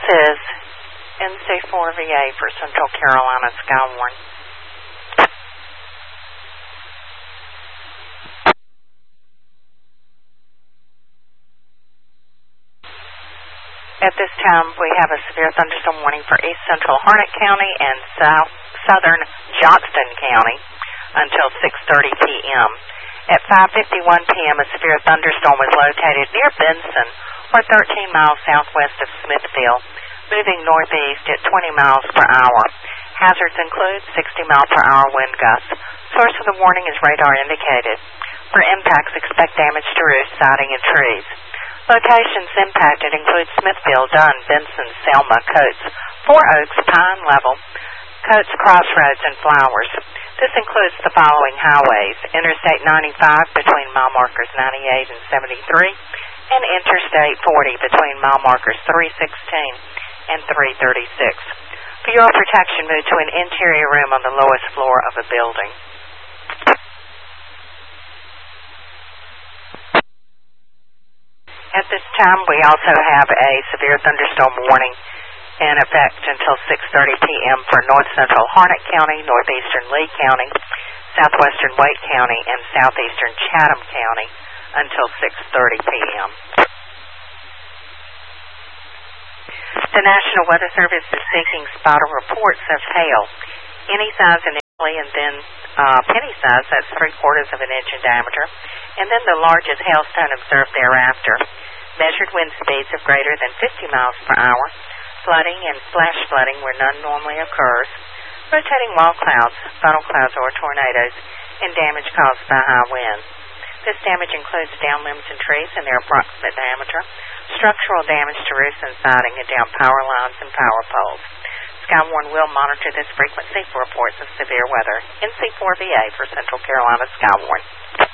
is NC4VA for Central Carolina Skywarn. At this time, we have a severe thunderstorm warning for East Central Harnett County and Southern Johnston County until 6:30 p.m. At 5:51 p.m., a severe thunderstorm was located near Benson, or 13 miles southwest of Smithfield, moving northeast at 20 miles per hour. Hazards include 60-mile-per-hour wind gusts. Source of the warning is radar indicated. For impacts, expect damage to roofs, siding, and trees. Locations impacted include Smithfield, Dunn, Benson, Selma, Coates, Four Oaks, Pine Level, Coates Crossroads, and Flowers. This includes the following highways: Interstate 95 between mile markers 98 and 73, and Interstate 40 between mile markers 316 and 336. For your protection, move to an interior room on the lowest floor of a building. At this time, we also have a severe thunderstorm warning in effect until 6:30 p.m. for north central Harnett County, northeastern Lee County, southwestern Wake County, and southeastern Chatham County until 6:30 p.m. The National Weather Service is seeking spotter reports of hail, any size initially, and then penny size, that's 3/4 of an inch in diameter, and then the largest hailstone observed thereafter. Measured wind speeds of greater than 50 miles per hour. Flooding and flash flooding where none normally occurs. Rotating wall clouds, funnel clouds, or tornadoes, and damage caused by high winds. This damage includes down limbs and trees in their approximate diameter, structural damage to roofs and siding, and down power lines and power poles. Skywarn will monitor this frequency for reports of severe weather. NC4VA for Central Carolina Skywarn.